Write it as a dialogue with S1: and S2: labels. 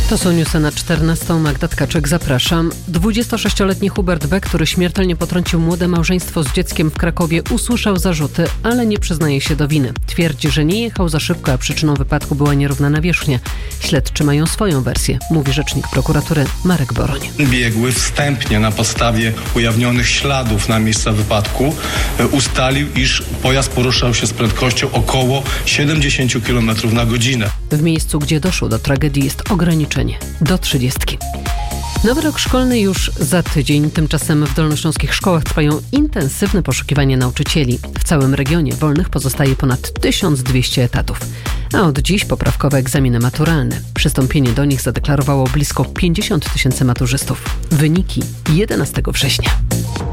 S1: To są newsy na 14. Magda Tkaczyk, zapraszam. 26-letni Hubert B., który śmiertelnie potrącił młode małżeństwo z dzieckiem w Krakowie, usłyszał zarzuty, ale nie przyznaje się do winy. Twierdzi, że nie jechał za szybko, a przyczyną wypadku była nierówna nawierzchnia. Śledczy mają swoją wersję, mówi rzecznik prokuratury Marek Boroń.
S2: Biegły wstępnie na podstawie ujawnionych śladów na miejsca wypadku ustalił, iż pojazd poruszał się z prędkością około 70 km na godzinę.
S1: W miejscu, gdzie doszło do tragedii, jest ograniczenie do 30. Nowy rok szkolny już za tydzień. Tymczasem w dolnośląskich szkołach trwają intensywne poszukiwania nauczycieli. W całym regionie wolnych pozostaje ponad 1200 etatów. A od dziś poprawkowe egzaminy maturalne. Przystąpienie do nich zadeklarowało blisko 50 000 maturzystów. Wyniki 11 września.